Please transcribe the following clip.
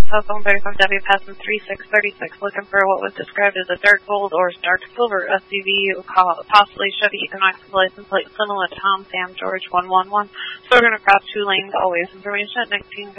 Southbound bearing from W passing 3636, looking for what was described as a dark gold or dark silver SUV, possibly Chevy Equinox license plate similar to Tom Sam George 111. So we're going to cross 2 lanes always. Information at 19.